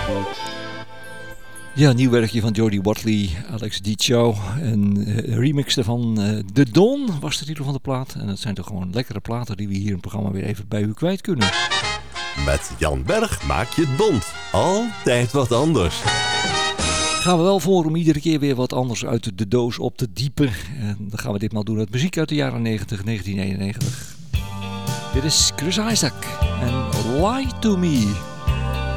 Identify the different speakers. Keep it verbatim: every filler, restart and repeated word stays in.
Speaker 1: Ja, een nieuw werkje van Jody Watley, Alex Dicho. En uh, een remix daarvan. Uh, The Dawn was de titel van de plaat. En dat zijn toch gewoon lekkere platen die we hier in het programma weer even bij u kwijt kunnen.
Speaker 2: Met Jan Berg maak je het bond. Altijd wat anders.
Speaker 1: Gaan we wel voor om iedere keer weer wat anders uit de doos op te diepen. En dan gaan we ditmaal doen met muziek uit de jaren negentig, negentien eenennegentig. Dit is Chris Isaak en Lie to Me.